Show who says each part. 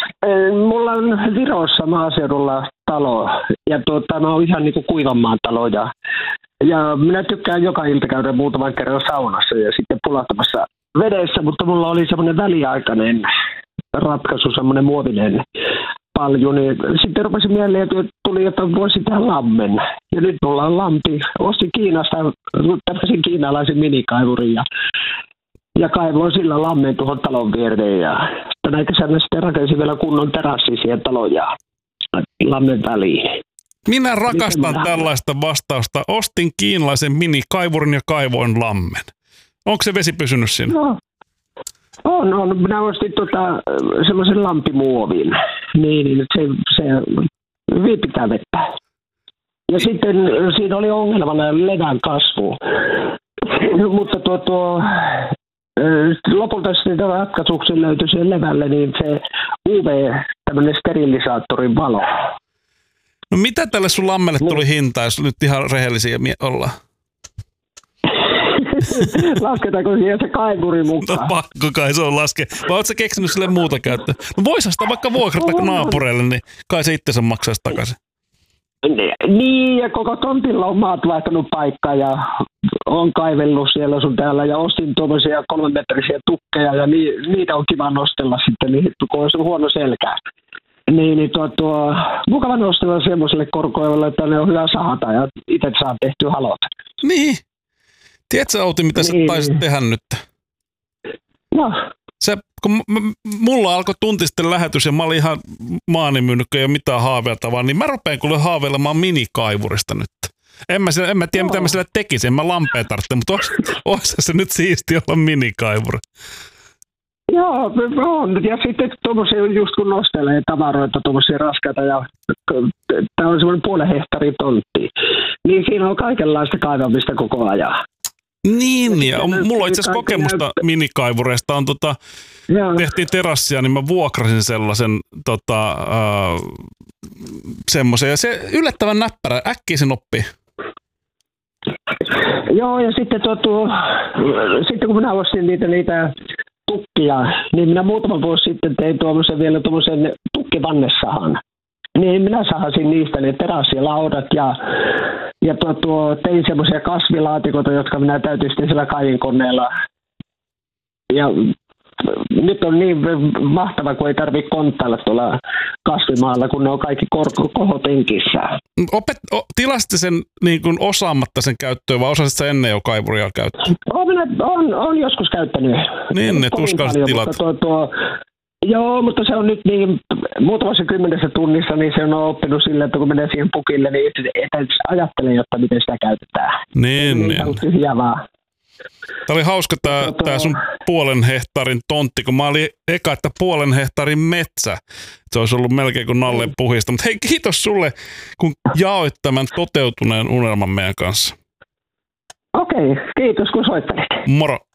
Speaker 1: Mulla on Virossa maaseudulla talo ja mä oon ihan niinku kuivanmaan talo ja minä tykkään joka ilta käydä muutaman kerran saunassa ja sitten pulahtamassa vedessä, mutta mulla oli semmoinen väliaikainen ratkaisu, semmoinen muovinen palju, niin sitten rupesin mieleen, että tuli, että voisi tehdä lammen. Ja nyt mulla on lampi. Ostin Kiinasta tämmöisen kiinalaisen minikaivurin ja kaivoin sillä lammen tuohon talon viereen. Ja tänä kesänä sitten rakensin vielä kunnon terassi siihen talon ja lammen väliin.
Speaker 2: Minä rakastan tällaista vastausta. Ostin kiinalaisen minikaivurin ja kaivoin lammen. Onko se vesi pysynyt siinä?
Speaker 1: No. On. Minä ostin semmoisen lampimuovin. Niin se pitää vettä. Ja sitten siinä oli ongelmana levän kasvu. Mutta lopulta sitten ratkaisuksi löytyi siihen levälle, niin se UV, tämmöinen sterilisaattorin valo.
Speaker 2: No mitä tälle sun lammelle tuli hinta, jos nyt ihan rehellisiä ollaan?
Speaker 1: Lasketaanko siihen se kaivuri mukaan?
Speaker 2: No pakko kai se on laske. Vai ootko sä keksinyt sille muuta käyttöä? No voisihan sitä vaikka vuokrata naapureille, niin kai se itsensä maksaisi takaisin.
Speaker 1: Niin, ja koko tontilla on maat vaihtanut paikkaa ja on kaivellut siellä sun täällä ja ostin tuommoisia 3-metrisiä tukkeja ja niitä on kiva nostella sitten, kun on huono selkä. Niin mukava nostella semmoiselle korkoivalle, että ne on hyvä sahata ja itse saa tehtyä halot.
Speaker 2: Niin. Tiedätkö, Outi, mitä sä taisit tehdä nyt?
Speaker 1: No.
Speaker 2: Kun mulla alkoi tunti sitten lähetys ja mä olin ihan maanimynnykkä ja mitään haaveiltavaa, niin mä rupean kuule haaveilemaan minikaivurista nyt. En mä tiedä, mitä mä sillä tekisin, en mä lampea tarvitse, mutta olisi se nyt siisti olla minikaivuri.
Speaker 1: Joo, on. Ja sitten tuommoisia, just kun nostelee tavaroita, tuommoisia raskaita, ja tämä on semmoinen 0,5 hehtaarin tontti, niin siinä on kaikenlaista kaivamista koko ajan.
Speaker 2: Niin, ja mulla on itse asiassa kokemusta minikaivureista. Tehtiin terassia, niin mä vuokrasin sellaisen semmoisen, ja se yllättävän näppärä, äkkiä sen oppii.
Speaker 1: Joo, ja sitten sitten kun minä ostin niitä tukkia, niin minä muutama vuosi sitten tein vielä tuommoisen tukkivannessahan. Niin minä sahasin niistä ne terassialaudat ja tein semmoisia kasvilaatikoita, jotka minä täytin sitten sillä kaivinkoneella. Ja nyt on niin mahtava, kun ei tarvitse konttailla tuolla kasvimaalla, kun ne on kaikki kohopenkissä.
Speaker 2: Tilasitte sen niin kuin osaamatta sen käyttöön, vai osasit sä ennen jo kaivuria käyttöön?
Speaker 1: Olen joskus käyttänyt.
Speaker 2: Niin, ne tuskalliset tilat.
Speaker 1: Joo, mutta se on nyt niin muutamassa 10 tunnissa, niin se on oppinut sillä, että kun menee siihen pukille, niin et ajattele, jotta miten sitä käytetään.
Speaker 2: Niin.
Speaker 1: Tyhjää vaan.
Speaker 2: Tämä oli hauska tämä sun 0,5 hehtaarin tontti, kun mä olin eka, että 0,5 hehtaarin metsä. Se olisi ollut melkein kuin nalleen puhista. Mutta hei, kiitos sulle, kun jaoit tämän toteutuneen unelman meidän kanssa.
Speaker 1: Okei, kiitos kun soittelit.
Speaker 2: Moro.